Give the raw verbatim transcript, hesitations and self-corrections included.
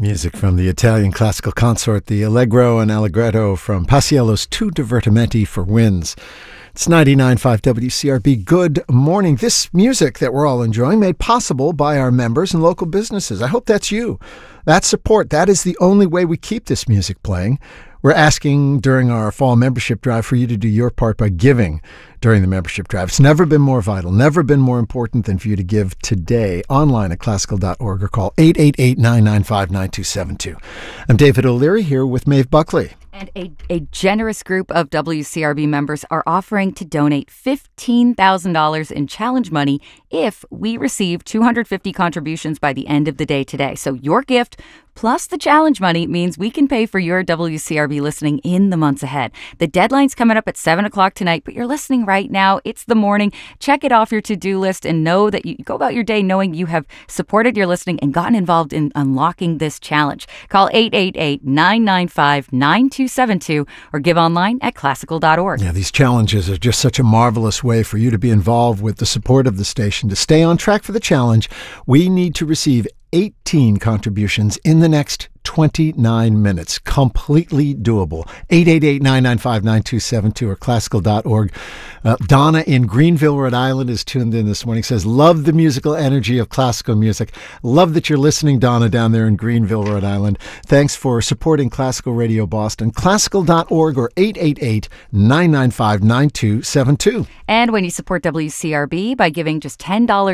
Music from the Italian classical consort, the Allegro and Allegretto from Paisiello's Two Divertimenti for Winds. It's ninety-nine point five W C R B. Good morning. This music that we're all enjoying made possible by our members and local businesses. I hope that's you. That support, that is the only way we keep this music playing. We're asking during our fall membership drive for you to do your part by giving during the membership drive. It's never been more vital, never been more important than for you to give today online at classical dot org or call eight eight eight, nine nine five, nine two seven two. I'm David O'Leary here with Maeve Buckley. And a, a generous group of W C R B members are offering to donate fifteen thousand dollars in challenge money if we receive two hundred fifty contributions by the end of the day today. So your gift plus the challenge money means we can pay for your W C R B listening in the months ahead. The deadline's coming up at seven o'clock tonight, but you're listening right now. It's the morning. Check it off your to-do list and know that you go about your day knowing you have supported your listening and gotten involved in unlocking this challenge. Call eight eight eight, nine nine five, nine two seven two or give online at classical dot org. Yeah, these challenges are just such a marvelous way for you to be involved with the support of the station. To stay on track for the challenge, we need to receive eighteen contributions in the next twenty-nine minutes. Completely doable. eight eight eight, nine nine five, nine two seven two or classical dot org. Uh, Donna in Greenville, Rhode Island is tuned in this morning. Says, love the musical energy of classical music. Love that you're listening, Donna, down there in Greenville, Rhode Island. Thanks for supporting Classical Radio Boston. classical dot org or eight eight eight, nine nine five, nine two seven two. And when you support W C R B by giving just ten dollars